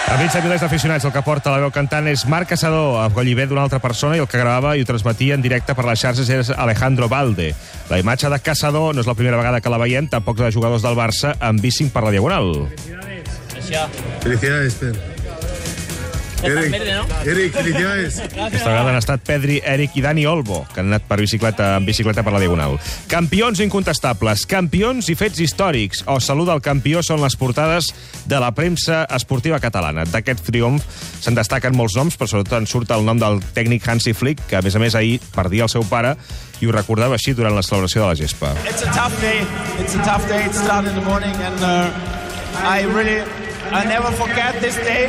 Enmig de milers d'aficionats, el que porta la veu cantant és Marc Caçador, el golliver d'una altra persona, i el que gravava i ho transmetia en directe per les xarxes és Alejandro Valde. La imatge de Caçador no és la primera vegada que la veiem, tampoc de jugadors del Barça amb bicing per la Diagonal. Felicidades, Pedro. Eric, felicidades. Aquesta vegada han estat Pedri, Eric i Dani Olmo, que han anat amb bicicleta per la Diagonal. Campions incontestables, campions i fets històrics. O salut del campió són les portades de la premsa esportiva catalana. D'aquest triomf se'n destaquen molts noms, però sobretot en surt el nom del tècnic Hansi Flick, que a més ahir perdia el seu pare i ho recordava així durant la celebració de la gespa. It's a tough day. It started in the morning and I never forget this day.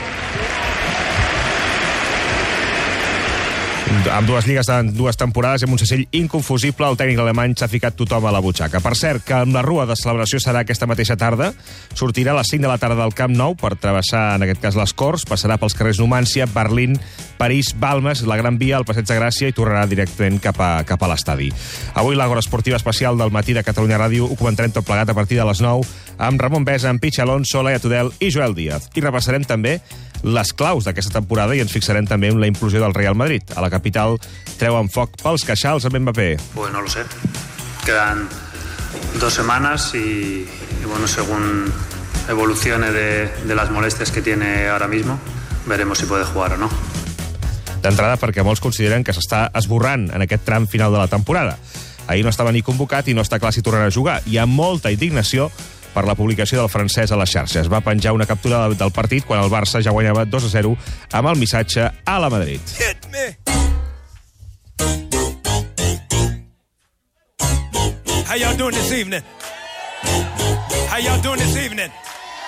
Amb dues lligues en dues temporades i amb un segell inconfusible, el tècnic alemany s'ha ficat tothom a la butxaca. Per cert, que amb la rua de celebració serà aquesta mateixa tarda, sortirà a les 5 de la tarda del Camp Nou per travessar, en aquest cas, les Corts, passarà pels carrers Numància, Berlín, París, Balmes, la Gran Via, el Passeig de Gràcia i tornarà directament cap a l'estadi. Avui l'Agora Esportiva Especial del matí de Catalunya Ràdio ho comentarem tot plegat a partir de les 9 amb Ramon Besa, amb Pichi Alonso, Laia Tudel i Joel Díaz. I repassarem també les claus d'aquesta temporada i ens fixarem també en la implosió del Real Madrid. A la capital treuen foc pels queixals amb Mbappé. Pues no lo sé. Quedan 2 semanas y bueno, según evolucione de las molestias que tiene ahora mismo, veremos si puede jugar o no. D'entrada perquè molts consideren que s'està esborrant en aquest tram final de la temporada. Ahir no estava ni convocat i no està clar si tornarà a jugar. Hi ha molta indignació per la publicació del francès a les xarxes. Va penjar una captura del partit quan el Barça ja guanyava 2-0 amb el missatge a la Madrid. Hit me. How y'all doing this evening?